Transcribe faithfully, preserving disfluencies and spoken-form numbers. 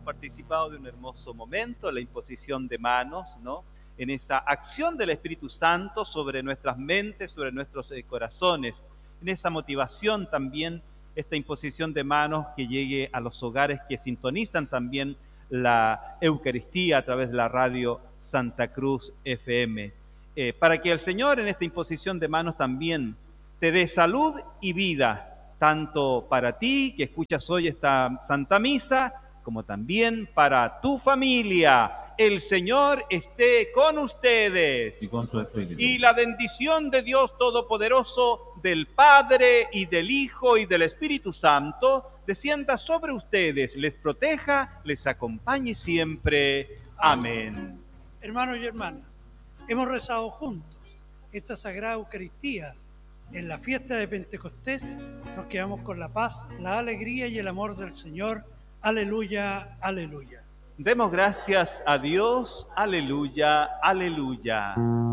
hemos participado de un hermoso momento, la imposición de manos, ¿no? En esa acción del Espíritu Santo sobre nuestras mentes, sobre nuestros eh, corazones, en esa motivación también, esta imposición de manos que llegue a los hogares que sintonizan también la Eucaristía a través de la radio Santa Cruz F M, eh, para que el Señor en esta imposición de manos también te dé salud y vida, tanto para ti que escuchas hoy esta Santa Misa, como también para tu familia. El Señor esté con ustedes. Y con su espíritu. Y la bendición de Dios Todopoderoso, del Padre y del Hijo y del Espíritu Santo, descienda sobre ustedes, les proteja, les acompañe siempre. Amén. Hermanos y hermanas, hemos rezado juntos esta Sagrada Eucaristía. En la fiesta de Pentecostés nos quedamos con la paz, la alegría y el amor del Señor. Aleluya, aleluya. Demos gracias a Dios. Aleluya, aleluya.